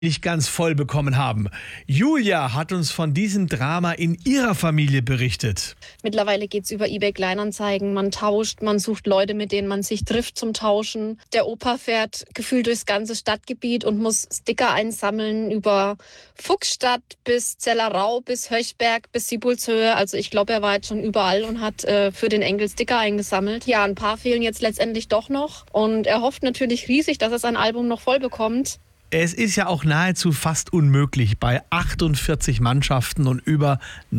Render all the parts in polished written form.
nicht ganz voll bekommen haben. Julia hat uns von diesem Drama in ihrer Familie berichtet. Mittlerweile geht es über eBay Kleinanzeigen. Man tauscht, man sucht Leute, mit denen man sich trifft zum Tauschen. Der Opa fährt gefühlt durchs ganze Stadtgebiet und muss Sticker einsammeln über Fuchsstadt bis Zellerau, bis Höchberg, bis Siebulshöhe. Also ich glaube, er war jetzt schon überall und hat für den Enkel Sticker eingesammelt. Ja, ein paar fehlen jetzt letztendlich doch noch. Und er hofft natürlich riesig, dass er sein Album noch voll bekommt. Es ist ja auch nahezu fast unmöglich, bei 48 Mannschaften und über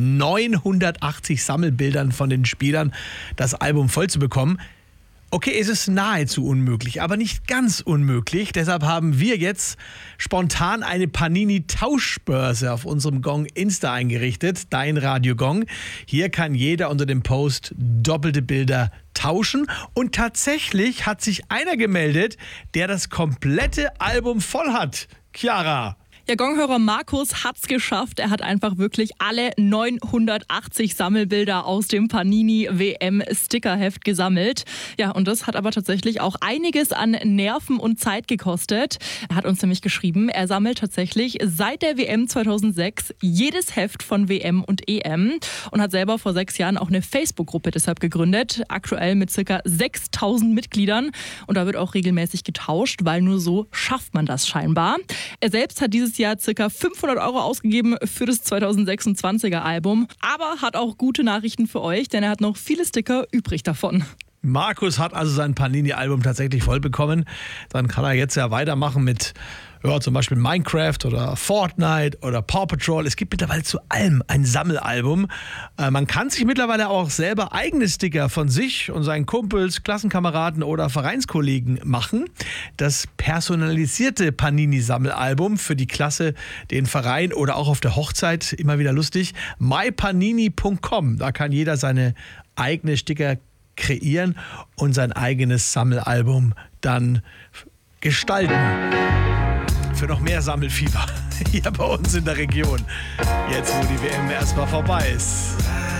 980 Sammelbildern von den Spielern das Album voll zu bekommen. Okay, es ist nahezu unmöglich, aber nicht ganz unmöglich. Deshalb haben wir jetzt spontan eine Panini-Tauschbörse auf unserem Gong Insta eingerichtet, dein Radio Gong. Hier kann jeder unter dem Post doppelte Bilder tauschen. Und tatsächlich hat sich einer gemeldet, der das komplette Album voll hat. Chiara. Ja, Gonghörer Markus hat's geschafft. Er hat einfach wirklich alle 980 Sammelbilder aus dem Panini WM Stickerheft gesammelt. Ja, und das hat aber tatsächlich auch einiges an Nerven und Zeit gekostet. Er hat uns nämlich geschrieben, er sammelt tatsächlich seit der WM 2006 jedes Heft von WM und EM und hat selber vor 6 Jahren auch eine Facebook-Gruppe deshalb gegründet. Aktuell mit ca. 6000 Mitgliedern. Und da wird auch regelmäßig getauscht, weil nur so schafft man das scheinbar. Er selbst hat dieses Jahr ca. 500 € ausgegeben für das 2026er Album. Aber hat auch gute Nachrichten für euch, denn er hat noch viele Sticker übrig davon. Markus hat also sein Panini-Album tatsächlich voll bekommen. Dann kann er jetzt ja weitermachen mit zum Beispiel Minecraft oder Fortnite oder Paw Patrol. Es gibt mittlerweile zu allem ein Sammelalbum. Man kann sich mittlerweile auch selber eigene Sticker von sich und seinen Kumpels, Klassenkameraden oder Vereinskollegen machen. Das personalisierte Panini-Sammelalbum für die Klasse, den Verein oder auch auf der Hochzeit, immer wieder lustig, mypanini.com. Da kann jeder seine eigene Sticker kreieren und sein eigenes Sammelalbum dann gestalten. Für noch mehr Sammelfieber hier bei uns in der Region. Jetzt, wo die WM erstmal vorbei ist.